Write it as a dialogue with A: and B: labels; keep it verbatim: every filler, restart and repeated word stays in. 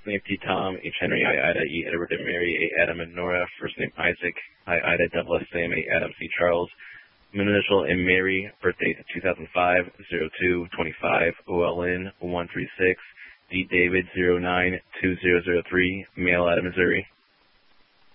A: name T Tom, H Henry, I Ida, E Edward and Mary, A Adam and Nora, first name Isaac, I Ida, double S Sam, A Adam, C Charles, middle initial and Mary, birthday two thousand five, zero two twenty-five, O L N one three six, D David zero nine two zero zero three, male out of Missouri.